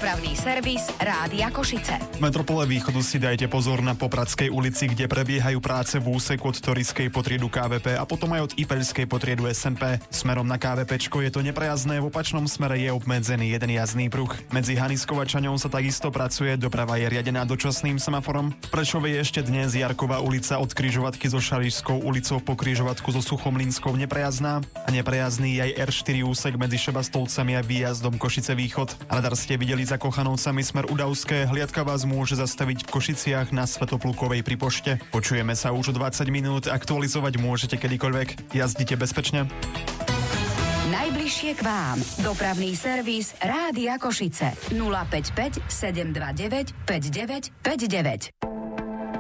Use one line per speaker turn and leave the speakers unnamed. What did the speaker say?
Dopravný servis Rádia Košice.
V metropole východu si dajte pozor na Popradskej ulici, kde prebiehajú práce v úseku od Toriskej po triedu KVP a potom aj od Ipeľskej po triedu SNP. Smerom na KVPčko je to neprejazdné, v opačnom smere je obmedzený jeden jazdný pruh. Medzi Haniskou a Čaňou sa takisto pracuje, doprava je riadená dočasným semaforom. V Prešove je ešte dnes Jarková ulica od križovatky so Šarišskou ulicou po križovatku so Suchomlínskou neprejazdná a neprejazdný je aj R4 úsek medzi Šebastolcami a výjazdom Košice východ. Radar ste videli za Kochanovcami smer Udavské, hliadka vás môže zastaviť v Košiciach na Svätoplukovej pri pošte. Počujeme sa už o 20 minút, aktualizovať môžete kedykoľvek. Jazdite bezpečne.
Najbližšie k vám. Dopravný servis Rádia Košice. 055 729 5959.